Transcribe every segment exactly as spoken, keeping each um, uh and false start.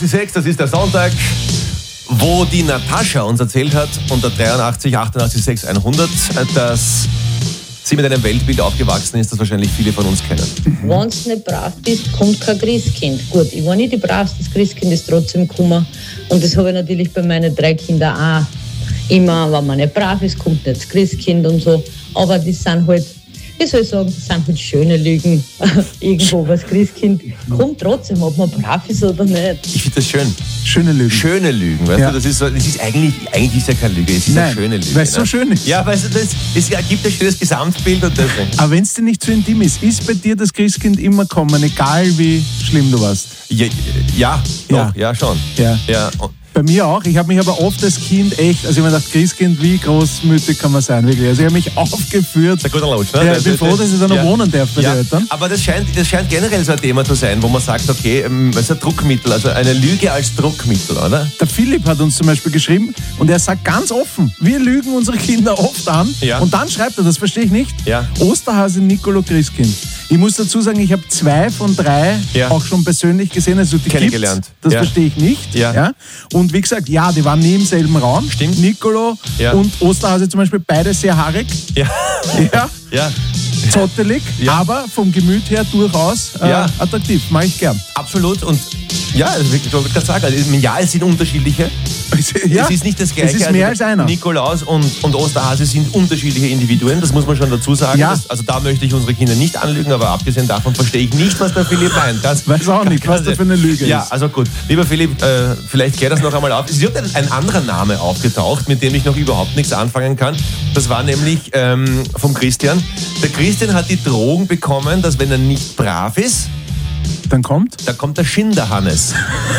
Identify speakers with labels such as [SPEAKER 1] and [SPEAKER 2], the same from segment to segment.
[SPEAKER 1] achtundachtzig Komma sechs, das ist der Sonntag, wo die Natascha uns erzählt hat, unter dreiundachtzig, achtundachtzig Komma sechs, hundert, dass sie mit einem Weltbild aufgewachsen ist, das wahrscheinlich viele von uns kennen.
[SPEAKER 2] Wenn du nicht brav bist, kommt kein Christkind. Gut, ich war nicht die bravste, das Christkind ist trotzdem gekommen. Und das habe ich natürlich bei meinen drei Kindern auch. Immer, wenn man nicht brav ist, kommt nicht das Christkind und so. Aber das sind halt, wie soll ich sagen, das sind halt schöne Lügen. Irgendwo, was Christkind kommt trotzdem, ob man brav ist oder nicht.
[SPEAKER 1] Ich finde das schön.
[SPEAKER 3] Schöne Lügen.
[SPEAKER 1] Schöne Lügen, weißt
[SPEAKER 3] Ja.
[SPEAKER 1] du, das ist so, das ist eigentlich, eigentlich ist ja keine Lüge, es ist
[SPEAKER 3] Nein,
[SPEAKER 1] eine schöne Lüge.
[SPEAKER 3] weil es so schön ist.
[SPEAKER 1] Ja, weißt du, das, es ergibt ein schönes Gesamtbild und deswegen.
[SPEAKER 3] Aber wenn es dir nicht zu intim ist, ist bei dir das Christkind immer kommen, egal wie schlimm du warst?
[SPEAKER 1] Ja, ja,
[SPEAKER 3] Ja.
[SPEAKER 1] doch, ja schon.
[SPEAKER 3] Ja.
[SPEAKER 1] Ja. Und
[SPEAKER 3] Bei mir auch. Ich habe mich aber oft als Kind echt, also ich habe mir gedacht, Christkind, wie großmütig kann man sein, wirklich. Also ich habe mich aufgeführt.
[SPEAKER 1] ist ein guter Lautsch, ne?
[SPEAKER 3] Ja, ich bin froh, dass ich da noch
[SPEAKER 1] Ja.
[SPEAKER 3] wohnen darf bei
[SPEAKER 1] Ja,
[SPEAKER 3] den Eltern.
[SPEAKER 1] aber das scheint, das scheint generell so ein Thema zu sein, wo man sagt, okay, ähm, es ist ein Druckmittel, also eine Lüge als Druckmittel, oder?
[SPEAKER 3] Der Philipp hat uns zum Beispiel geschrieben und er sagt ganz offen, wir lügen unsere Kinder oft an.
[SPEAKER 1] Ja.
[SPEAKER 3] Und dann schreibt er, das verstehe ich nicht,
[SPEAKER 1] Ja.
[SPEAKER 3] Osterhase, Nicolo, Christkind. Ich muss dazu sagen, ich habe zwei von drei
[SPEAKER 1] Ja.
[SPEAKER 3] auch schon persönlich gesehen, also die
[SPEAKER 1] Kennengelernt.
[SPEAKER 3] gibt's. Das
[SPEAKER 1] Ja.
[SPEAKER 3] verstehe ich nicht.
[SPEAKER 1] Ja.
[SPEAKER 3] Und wie gesagt, ja, die waren nie im selben Raum.
[SPEAKER 1] Stimmt.
[SPEAKER 3] Nicolo
[SPEAKER 1] Ja.
[SPEAKER 3] und Osterhase zum Beispiel, beide sehr haarig.
[SPEAKER 1] Ja.
[SPEAKER 3] Ja.
[SPEAKER 1] Ja.
[SPEAKER 3] Zottelig,
[SPEAKER 1] Ja.
[SPEAKER 3] aber vom Gemüt her durchaus äh,
[SPEAKER 1] Ja.
[SPEAKER 3] attraktiv. Mache ich gern.
[SPEAKER 1] Absolut. Und ja, also wirklich, ich wollte gerade sagen, also, ja, es sind unterschiedliche.
[SPEAKER 3] Ja,
[SPEAKER 1] Es ist nicht das Gleiche.
[SPEAKER 3] Es ist mehr
[SPEAKER 1] also,
[SPEAKER 3] als einer.
[SPEAKER 1] Nikolaus und, und Osterhase sind unterschiedliche Individuen, das muss man schon dazu sagen.
[SPEAKER 3] Ja.
[SPEAKER 1] Das, also da möchte ich unsere Kinder nicht anlügen, aber abgesehen davon verstehe ich nicht, was der Philipp meint. Das
[SPEAKER 3] Weiß auch nicht, was da für eine Lüge
[SPEAKER 1] Ja,
[SPEAKER 3] ist.
[SPEAKER 1] also gut. Lieber Philipp, äh, vielleicht klär das noch einmal auf. Es ist ein, ein anderer Name aufgetaucht, mit dem ich noch überhaupt nichts anfangen kann. Das war nämlich ähm, vom Christian. Der Christian hat die Drohung bekommen, dass wenn er nicht brav ist,
[SPEAKER 3] Dann kommt.
[SPEAKER 1] da kommt der Schinderhannes.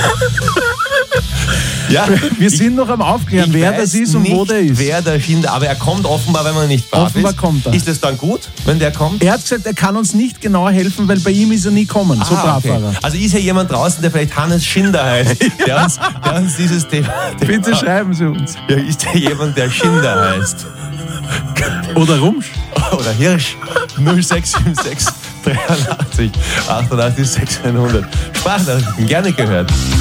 [SPEAKER 1] Ja,
[SPEAKER 3] Wir sind noch am Aufklären,
[SPEAKER 1] ich
[SPEAKER 3] wer
[SPEAKER 1] weiß
[SPEAKER 3] das ist und
[SPEAKER 1] nicht,
[SPEAKER 3] wo der ist.
[SPEAKER 1] Wer der Schinder, aber er kommt offenbar, wenn man nicht brav
[SPEAKER 3] Offenbar
[SPEAKER 1] ist.
[SPEAKER 3] kommt er.
[SPEAKER 1] Ist es dann gut, wenn der kommt?
[SPEAKER 3] Er hat gesagt, er kann uns nicht genau helfen, weil bei ihm ist er nie kommen. So
[SPEAKER 1] Ah,
[SPEAKER 3] brav war er.
[SPEAKER 1] Also ist ja jemand draußen, der vielleicht Hannes Schinder heißt, der, uns, der uns dieses Thema...
[SPEAKER 3] Bitte schreiben Sie uns.
[SPEAKER 1] Ja, ist ja jemand, der Schinder heißt.
[SPEAKER 3] Oder Rumsch.
[SPEAKER 1] Oder Hirsch. null sechs sieben sechs dreiundachtzig achtundachtzig sechshundert. Sprachnachrichten, gerne gehört.